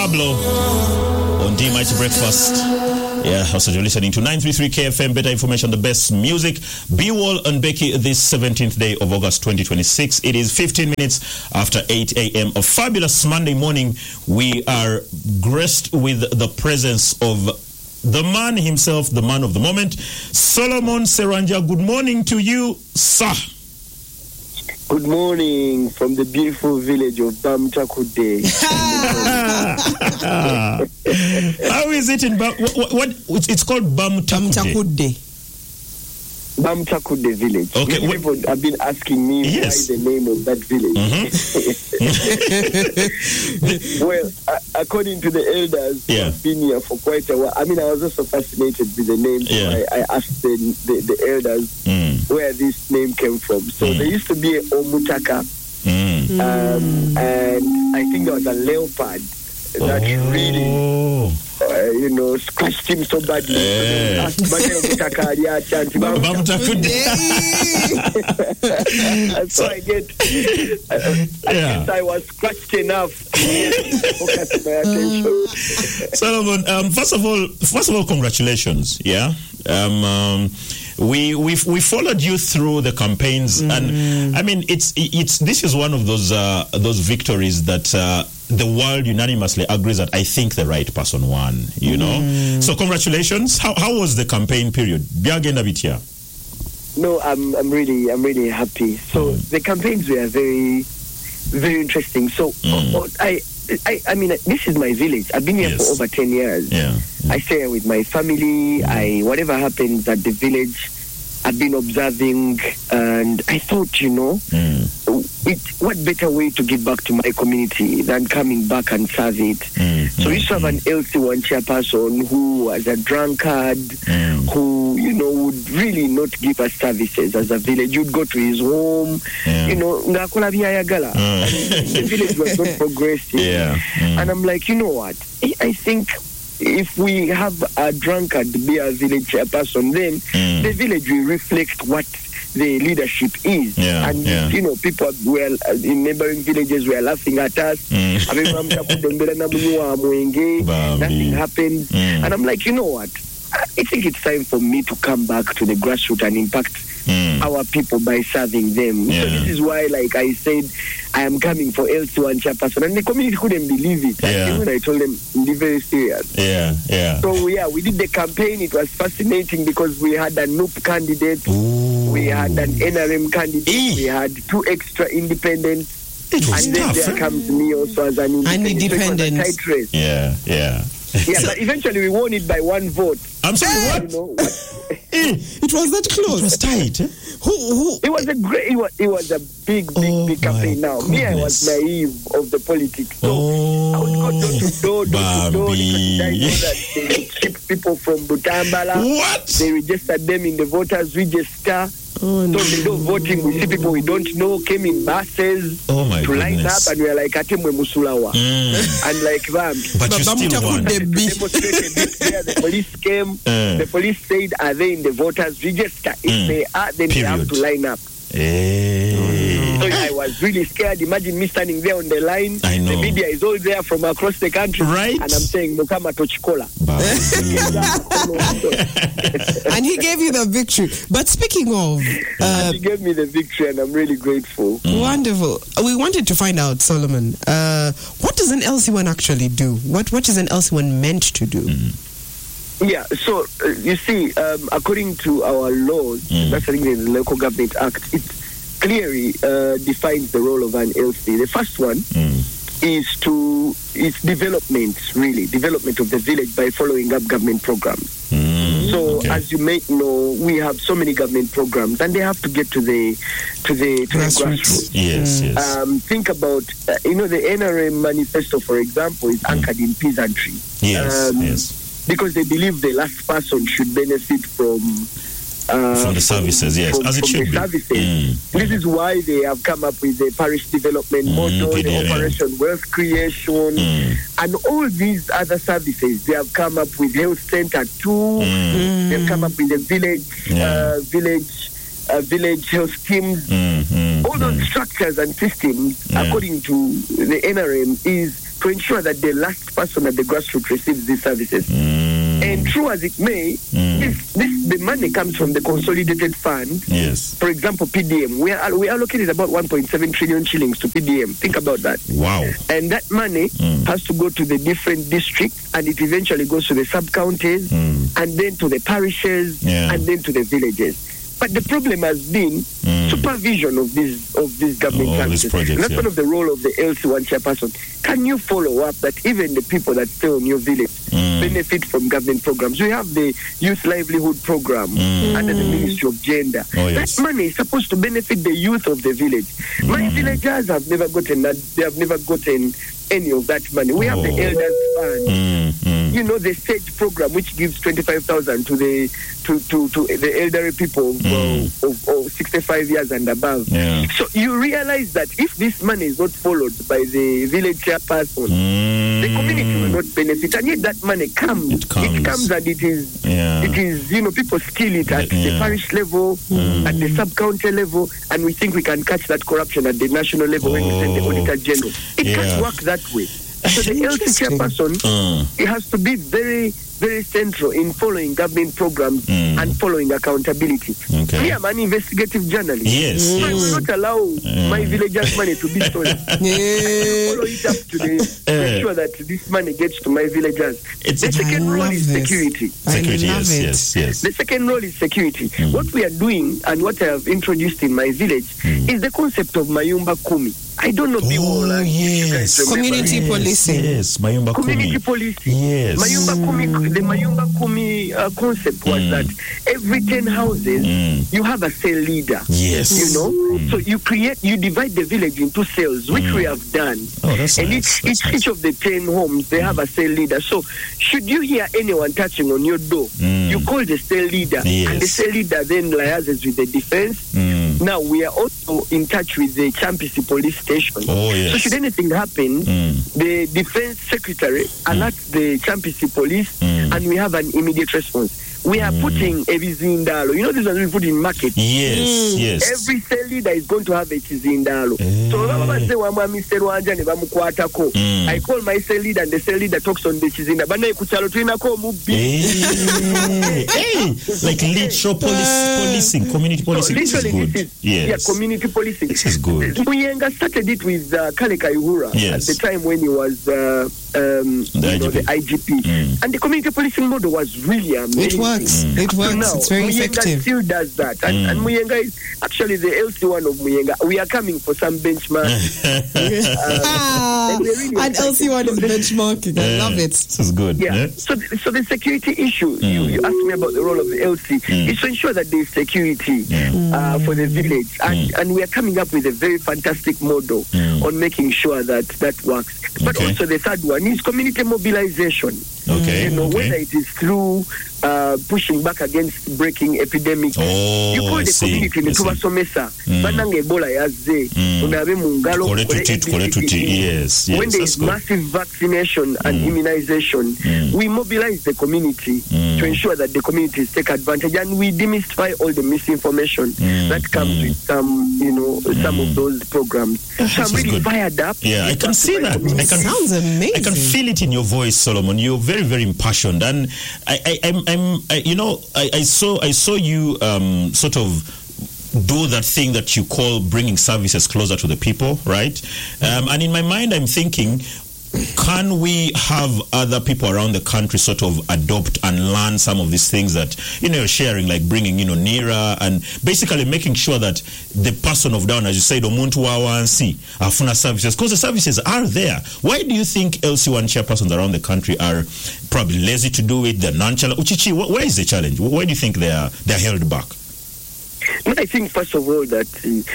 Pablo on D Mighty Breakfast. Yeah, also you're listening to 933 KFM, better information, the best music. B-Wall and Becky this 17th day of August 2026. It is 15 minutes after 8 a.m. A fabulous Monday morning. We are graced with the presence of the man himself, the man of the moment, Solomon Seranja. Good morning to you, sir. Good morning from the beautiful village of Bamtakude. How is it in what it's called Bamtakude? Bamtakude village. Okay. Many people have been asking me why the name of that village. Well, according to the elders who have been here for quite a while, I mean, I was also fascinated with the name. So I asked the elders where this name came from. So there used to be a Omutaka, and I think there was a leopard that really, scratched him so badly. And so I guess I was scratched enough to focus my attention. Solomon, first of all, congratulations. Yeah. We followed you through the campaigns, and I mean, this is one of those victories that the world unanimously agrees that I think the right person won. You know, so congratulations. How was the campaign period? No, I'm really happy. So the campaigns were very, very interesting. So I mean, this is my village. I've been here for over 10 years. I stay here with my family. Whatever happens at the village, I've been observing, and I thought, what better way to give back to my community than coming back and serve it. So we used to have an LC1 chairperson who was a drunkard, who, would really not give us services as a village. You'd go to his home, the village was not progressive. And I'm like, you know what? I think if we have a drunkard be a village chairperson, then the village will reflect what the leadership is. People were in neighboring villages were laughing at us. Nothing happened. And I'm like, you know what? I think it's time for me to come back to the grassroots and impact our people by serving them. So this is why, like I said, I am coming for LC1 chairperson, and the community couldn't believe it. When I told them, be very serious. So we did the campaign. It was fascinating because we had a NUP candidate, we had an NRM candidate, we had 2 extra independents, and then there comes me also as an independent. So it was a tight race. But eventually we won it by 1 vote. I'm sorry, what? It was that close. It was tight. It was a big campaign. Now, me, I was naive of the politics. So I would go door to door. They ship people from Butambala. What? They registered them in the voters register. So they do voting. We see people we don't know came in buses to line up, and we are like, Atemwe Musulawa. And like, but you still won. The police came. The police said, are they in the voters register? If they are, then they have to line up. So I was really scared. Imagine me standing there on the line. I know. The media is all there from across the country. Right. And I'm saying, Mukama Tochikola. And he gave you the victory. But speaking of... he gave me the victory, and I'm really grateful. Wonderful. We wanted to find out, Solomon, what does an LC1 actually do? What is an LC1 meant to do? Yeah, so you see, according to our laws, that's I think in the Local Government Act, it clearly defines the role of an LC. The first one is development of the village by following up government programs. So as you may know, we have so many government programs, and they have to get to the grassroots. Yes. Think about the NRM manifesto, for example, is anchored in peasantry. Yes. Because they believe the last person should benefit from the services, as it should be. Services. This is why they have come up with the parish development model, the Operation Wealth Creation, and all these other services. They have come up with health center too. They've come up with the village health schemes. All those structures and systems, according to the NRM, is to ensure that the last person at the grassroots receives these services. And true as it may, the money comes from the consolidated fund. Yes. For example, PDM. We allocated about 1.7 trillion shillings to PDM. Think about that. Wow. And that money has to go to the different districts, and it eventually goes to the sub-counties, and then to the parishes, and then to the villages. But the problem has been supervision of these government services. Projects, that's one of the role of the LC1 chairperson. Can you follow up that even the people that stay in your village benefit from government programs? We have the Youth Livelihood Program under the Ministry of Gender. That money is supposed to benefit the youth of the village. My villagers have never gotten that. They have never gotten any of that money. We have the Elders Fund. You know, the SAGE program, which gives 25,000 to the elderly people of 65 years and above. So you realize that if this money is not followed by the village chairperson, the community will not benefit. And yet that money comes. It comes and it is, you know, people steal it at the parish level, at the sub-county level, and we think we can catch that corruption at the national level when we send the Auditor General. It can't work that way. So the LC chairperson, it has to be very, very central in following government programs and following accountability. Me, I'm an investigative journalist. So I will not allow my villagers' money to be stolen. I will follow it up to ensure that this money gets to my villagers. The second role is security. Yes. The second role is security. What we are doing and what I have introduced in my village is the concept of Mayumba Kumi. I don't know people. Community policing. Yes, Mayumba Community Kumi. policing. Yes. Mayumba Kumi. The Mayumba Kumi concept was that every 10 houses you have a cell leader. Yes. You know, so you divide the village into cells, which we have done. Oh, that's and nice. each of the 10 homes they have a cell leader. So should you hear anyone touching on your door, you call the cell leader, and the cell leader then liaises with the defense. Now we are also in touch with the Champisi police station. So should anything happen, the defense secretary alerts the Champisi police, and we have an immediate response. We are putting a Vizindalo. You know, this one we put in market. Yes. Every cell leader is going to have a Vizindalo. So I call my cell leader, and the cell leader talks on the Chizinda. Like literal policing, community policing. This is good. Community policing. This is good. Muyenga started it with Kale Kaihura at the time when he was the IGP. And the community policing model was really amazing. It works. Now, it's very Muyenga effective. still does that. And Muyenga is actually the LC1 of Muyenga. We are coming for some benchmark. And LC1 is benchmarking. I love it. This is good. So the security issue, you asked me about the role of the LC, is to ensure that there is security for the village. And we are coming up with a very fantastic model on making sure that works. But also the third one is community mobilization. You know, whether it is through pushing back against breaking epidemics. You call the community in Tubasomesa, Bananga Ebola Yazze, Unabe Mungalo, when there is massive vaccination and immunization, we mobilize the community to ensure that the communities take advantage, and we demystify all the misinformation that comes with some of those programs. So I'm really fired up. I can see that. Sounds amazing. I can feel it in your voice, Solomon. You're very, very impassioned, and I saw you sort of do that thing that you call bringing services closer to the people, right? And in my mind, I'm thinking, can we have other people around the country sort of adopt and learn some of these things that, you're sharing, like bringing, nearer and basically making sure that the person of down, as you said, omuntu wawansi afuna services, because the services are there. Why do you think LC1 chairpersons around the country are probably lazy to do it? They're nonchalant. Uchichi, where is the challenge? Why do you think they're held back? I think first of all that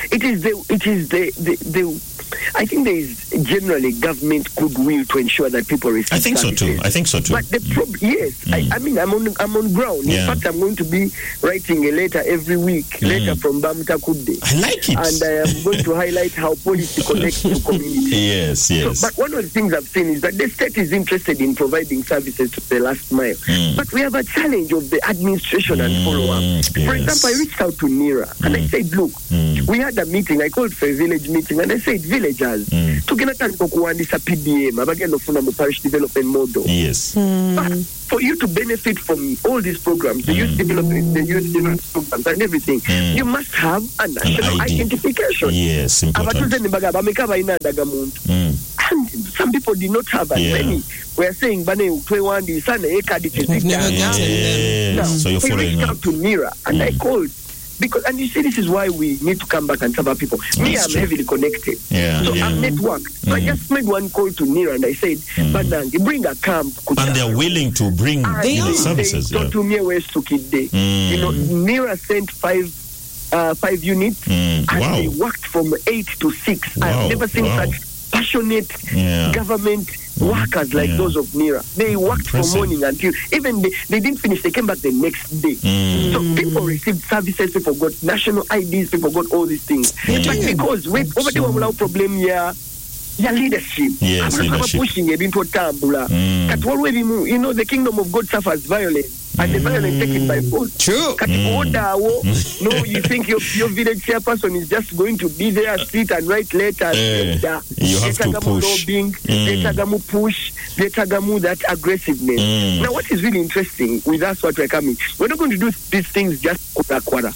I think there is generally government goodwill to ensure that people receive I think services. so too. But the problem, I mean, I'm on ground. In fact, I'm going to be writing a letter every week, letter from Bamta Kude. I like it. And I am going to highlight how policy connects to community. Yes. So, but one of the things I've seen is that the state is interested in providing services to the last mile. But we have a challenge of the administration and follow-up. For example, I reached out to NERA. And I said, look, we had a meeting. I called for a village meeting, and I said, villagers, tugenatandika okuwandisa PDM, abagenda ofuna mu parish development model. Yes. But for you to benefit from all these programs, the youth development programs and everything, you must have a national identification. Yes, important. And some people did not have as many. We are saying, so you're we following reached up. out to NERA, and I called. Because, and you see, this is why we need to come back and serve our people. Me, I'm true. heavily connected. Yeah, so yeah. I'm networked. So I just made one call to NERA, and I said, Banangi, bring a camp. And they're willing to bring the services. They to me West to Kidde. You know, NERA sent 5 units, and they worked from 8 to 6. I've never seen such passionate government workers like those of NERA. They worked from morning until even they didn't finish. They came back the next day. So people received services. People got national IDs. People got all these things. But because over the problem here. Your leadership. Yes, leadership. Pushing it into Tambula. You know, the kingdom of God suffers violence. And the violence taken by force. True. No, you think your village chairperson is just going to be there, sit and write letters. You have to push. Push that aggressiveness. Now, what is really interesting with us, what we're coming, we're not going to do these things just quarter.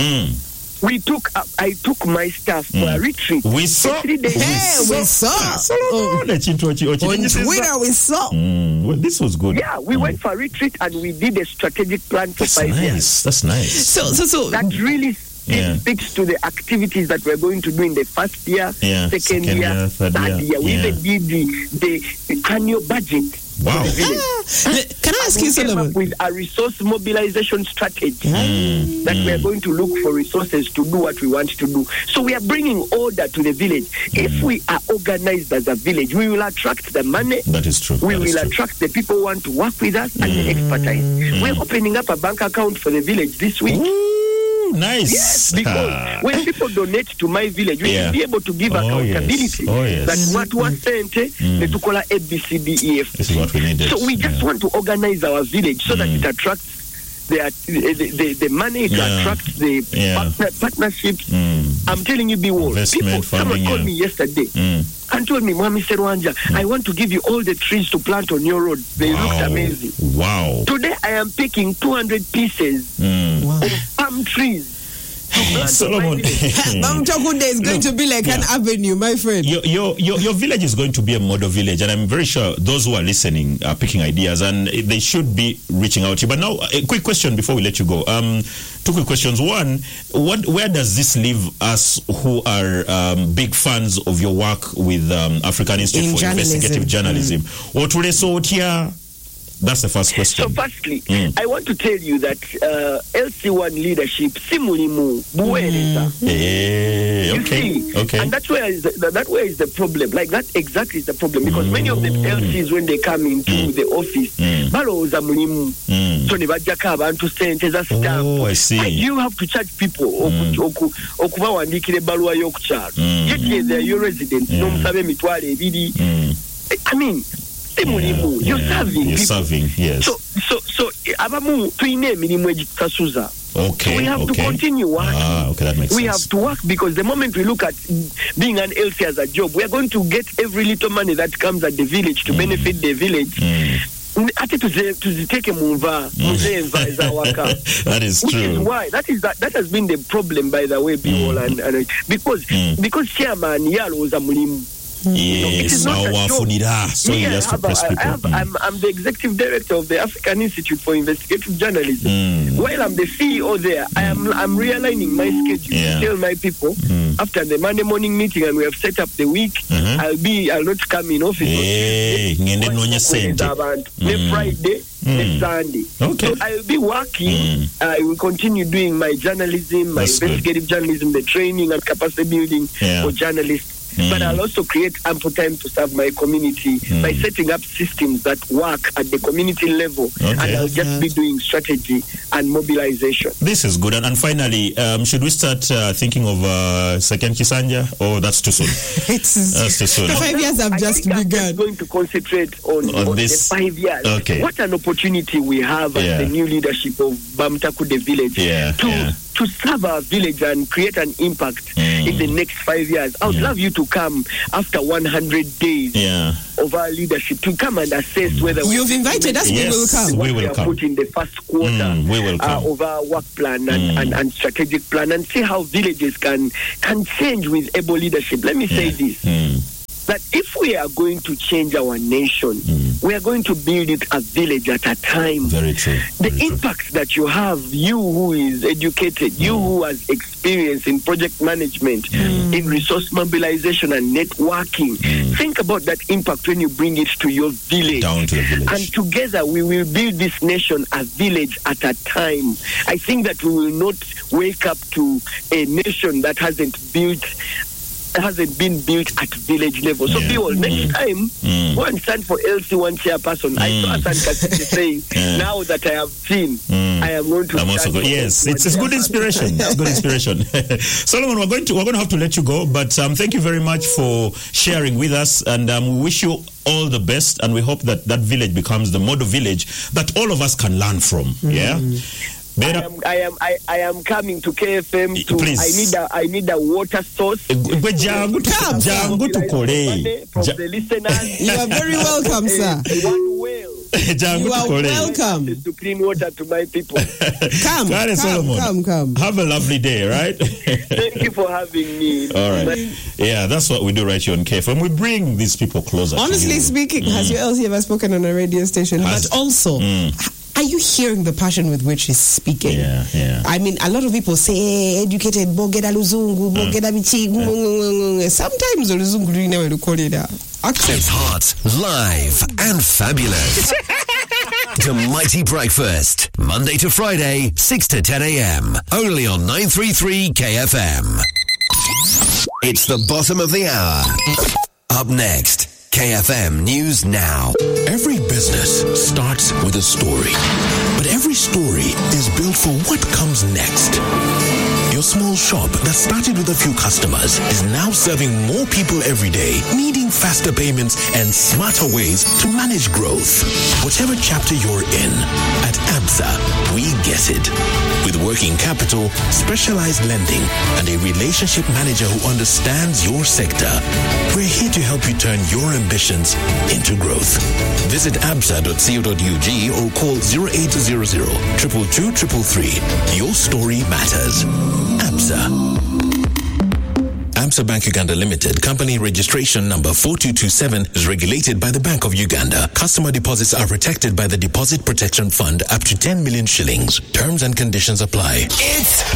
I took my staff for a retreat. We saw. We saw. On Twitter, we saw. Well, this was good. Yeah, we went for a retreat and we did a strategic plan for 5 years. That's nice. So that really speaks to the activities that we're going to do in the first year, second year, third year. We even did the annual budget. Wow. Can I ask you something? With a resource mobilization strategy that we are going to look for resources to do what we want to do. So we are bringing order to the village. If we are organized as a village, we will attract the money. That is true. We will attract the people who want to work with us and the expertise. We're opening up a bank account for the village this week. Nice. Yes, because when people donate to my village, we will be able to give accountability. That what was sent, to call ABCDEF. This is what we needed. So we just want to organize our village so that it attracts the money, to attract the partnerships. I'm telling you, someone called me yesterday and told me, Mwami Serwanja, I want to give you all the trees to plant on your road. They looked amazing. Wow. Today I am picking 200 pieces of palm trees. Solomon, Mount Chakunde is going to be like an avenue, my friend. Your village is going to be a model village, and I'm very sure those who are listening are picking ideas, and they should be reaching out to you. But now, a quick question before we let you go. 2 quick questions. One, where does this leave us who are big fans of your work with African Institute for Investigative Journalism? That's the first question. So firstly, I want to tell you that LC1 leadership, simulimu, buereza. Okay. And that's where is the problem. Like that exactly is the problem. Because many of the LCs, when they come into the office, baloza mulimu. So nebajaka abantu sente za stamp. Oh, I see. And you have to charge people okuba wandikire baluwa y'okukyalo. Yet they are your residents. Nomusabe emitwalo ebiri. I mean, you're serving, yes. So abamu tuyine emirimu egitusasuza. Okay. So we have to continue working. Okay, that makes sense. We have to work because the moment we look at being an LC as a job, we are going to get every little money that comes at the village to benefit the village. That is true. Which is why that has been the problem, by the way, people, and because chairman Yalo was a mulimu. Yes, I'm the executive director of the African Institute for Investigative Journalism. While I'm the CEO there, I'm realigning my schedule to tell my people after the Monday morning meeting, and we have set up the week. I'll not come in office. Friday, Sunday. Okay. So I'll be working. I will continue doing my journalism, my investigative journalism, the training and capacity building for journalists. but I'll also create ample time to serve my community by setting up systems that work at the community level, and I'll just be doing strategy and mobilization. This is good. And finally, should we start thinking of second Kisanja, or that's too soon? That's too soon. The 5 years have just begun. I'm going to concentrate on this. The 5 years. Okay. What an opportunity we have as the new leadership of Bamtakude village to serve our village and create an impact in the next 5 years. I would love you to come after 100 days of our leadership to come and assess whether you've invited us. Yes, we will come. We will come. Put in the first quarter we will come. Of our work plan and strategic plan, and see how villages can change with able leadership. Let me say this. That if we are going to change our nation, we are going to build it a village at a time. Very true. The impact that you have, you who is educated, you who has experience in project management, in resource mobilization and networking, think about that impact when you bring it to your village. Down to the village. And together we will build this nation a village at a time. I think that we will not wake up to a nation that hasn't been built at village level. So people, next time, go and stand for LC1 chairperson. I saw Hassan Kasisi saying, now that I have seen, I am going to stand for Yes, it's good inspiration. It's good inspiration. Solomon, we're going to have to let you go, but thank you very much for sharing with us, and we wish you all the best, and we hope that that village becomes the model village that all of us can learn from. Yeah. I am coming to KFM to. Please. I need a water source. From the listeners. You are very welcome, sir. One whale. You are welcome. To clean water to my people. Come. Have a lovely day, right? Thank you for having me. All right. Yeah, that's what we do right here on KFM. We bring these people closer. Honestly speaking, has your LC ever spoken on a radio station? But also, are you hearing the passion with which he's speaking? Yeah. I mean, a lot of people say, educated, bogeda luzungu, bogeda bichi. Sometimes the luzungu you never call it accent. It's hot, live, and fabulous. The Mighty Breakfast, Monday to Friday, 6 to 10 a.m. Only on 933 KFM. It's the bottom of the hour. Up next, KFM News Now. Every business starts with a story, but every story is built for what comes next. Your small shop that started with a few customers is now serving more people every day, needing faster payments and smarter ways to manage growth. Whatever chapter you're in, at ABSA, we get it. With working capital, specialized lending, and a relationship manager who understands your sector, we're here to help you turn your ambitions into growth. Visit absa.co.ug or call 0800 222 333. Your story matters. ABSA. ABSA Bank Uganda Limited, company registration number 4227, is regulated by the Bank of Uganda. Customer deposits are protected by the Deposit Protection Fund up to 10 million shillings. Terms and conditions apply. It's